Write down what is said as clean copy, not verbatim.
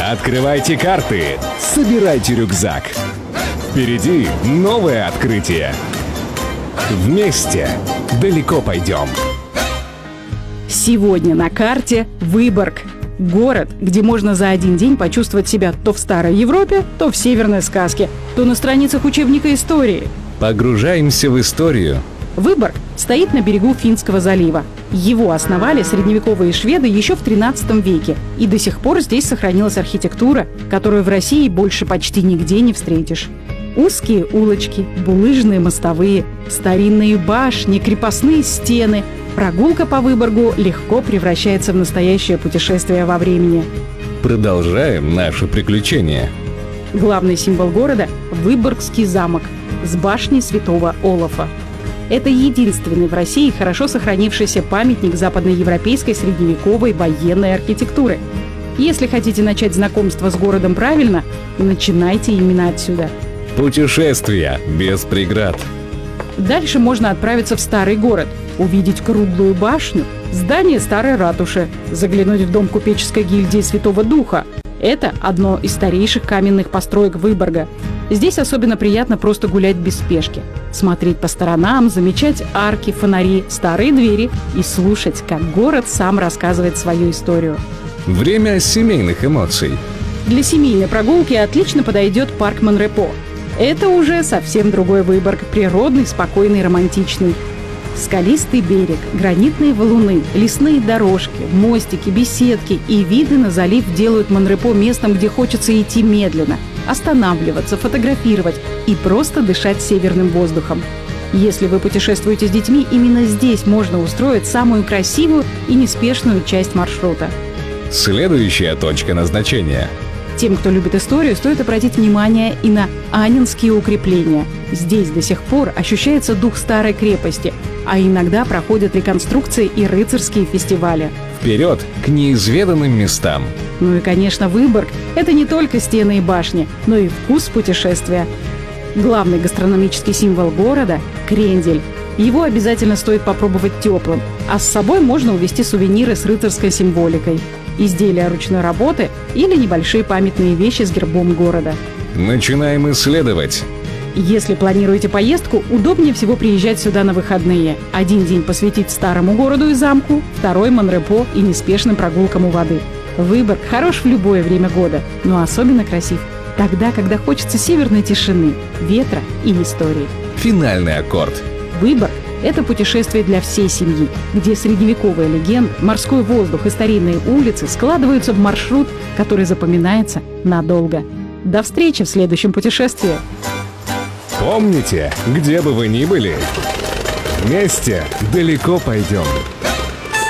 Открывайте карты, собирайте рюкзак. Впереди новое открытие. Вместе далеко пойдем. Сегодня на карте Выборг. Город, где можно за один день почувствовать себя то в старой Европе, то в северной сказке, то на страницах учебника истории. Погружаемся в историю. Выборг стоит на берегу Финского залива. Его основали средневековые шведы еще в 13 веке. И до сих пор здесь сохранилась архитектура, которую в России больше почти нигде не встретишь. Узкие улочки, булыжные мостовые, старинные башни, крепостные стены. Прогулка по Выборгу легко превращается в настоящее путешествие во времени. Продолжаем наше приключение. Главный символ города – Выборгский замок с башней святого Олафа. Это единственный в России хорошо сохранившийся памятник западноевропейской средневековой военной архитектуры. Если хотите начать знакомство с городом правильно, начинайте именно отсюда. Путешествие без преград. Дальше можно отправиться в старый город, увидеть круглую башню, здание старой ратуши, заглянуть в дом купеческой гильдии Святого Духа. Это одно из старейших каменных построек Выборга. Здесь особенно приятно просто гулять без спешки, смотреть по сторонам, замечать арки, фонари, старые двери и слушать, как город сам рассказывает свою историю. Время семейных эмоций. Для семейной прогулки отлично подойдет парк Монрепо. Это уже совсем другой Выборг, природный, спокойный, романтичный. Скалистый берег, гранитные валуны, лесные дорожки, мостики, беседки и виды на залив делают Монрепо местом, где хочется идти медленно, останавливаться, фотографировать и просто дышать северным воздухом. Если вы путешествуете с детьми, именно здесь можно устроить самую красивую и неспешную часть маршрута. Следующая точка назначения. Тем, кто любит историю, стоит обратить внимание и на Аннинские укрепления. Здесь до сих пор ощущается дух старой крепости, а иногда проходят реконструкции и рыцарские фестивали. Вперед к неизведанным местам. Ну и, конечно, Выборг – это не только стены и башни, но и вкус путешествия. Главный гастрономический символ города – крендель. Его обязательно стоит попробовать теплым, а с собой можно увезти сувениры с рыцарской символикой, изделия ручной работы или небольшие памятные вещи с гербом города. Начинаем исследовать. Если планируете поездку, удобнее всего приезжать сюда на выходные. Один день посвятить старому городу и замку, второй – Монрепо и неспешным прогулкам у воды. Выборг хорош в любое время года, но особенно красив тогда, когда хочется северной тишины, ветра и истории. Финальный аккорд. Выборг – это путешествие для всей семьи, где средневековая легенда, морской воздух и старинные улицы складываются в маршрут, который запоминается надолго. До встречи в следующем путешествии! Помните, где бы вы ни были, вместе далеко пойдем.